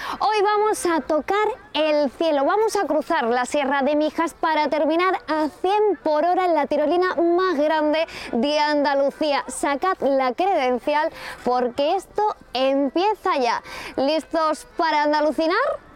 Hoy vamos a tocar el cielo, vamos a cruzar la Sierra de Mijas para terminar a 100 por hora en la tirolina más grande de Andalucía. Sacad la credencial porque esto empieza ya. ¿Listos para andalucinar?